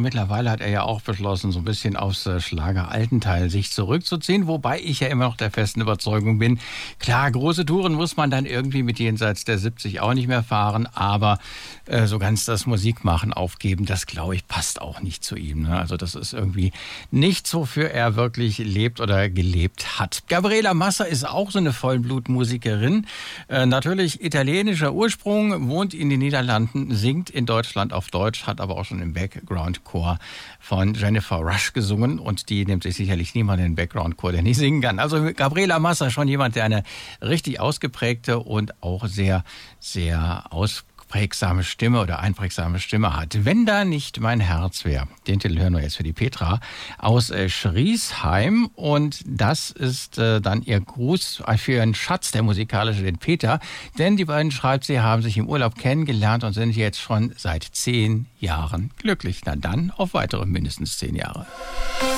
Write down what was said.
mittlerweile hat er ja auch beschlossen, so ein bisschen aufs Schlager-Altenteil sich zurückzuziehen, wobei ich ja immer noch der festen Überzeugung bin, klar, große Touren muss man dann irgendwie mit jenseits der 70 auch nicht mehr fahren, aber so ganz das Musikmachen aufgeben, das glaube ich passt auch nicht zu ihm. Ne? Also das ist irgendwie nichts, wofür er wirklich lebt oder gelebt hat. Gabriela Massa ist auch so eine Vollblutmusikerin, natürlich italienischer Ursprung, wohnt in den Niederlanden, singt in Deutschland auf Deutsch, hat aber auch schon im Background-Chor von Jennifer Rush gesungen und die nimmt sich sicherlich niemand in den Background-Chor, der nicht singen kann. Also Gabriela Massa schon jemand, der eine richtig ausgeprägte und auch sehr, sehr einprägsame Stimme hat. Wenn da nicht mein Herz wäre. Den Titel hören wir jetzt für die Petra aus Schriesheim und das ist dann ihr Gruß für ihren Schatz, der musikalische, den Peter, denn die beiden, schreibt sie, haben sich im Urlaub kennengelernt und sind jetzt schon seit 10 Jahren glücklich. Na dann auf weitere mindestens 10 Jahre.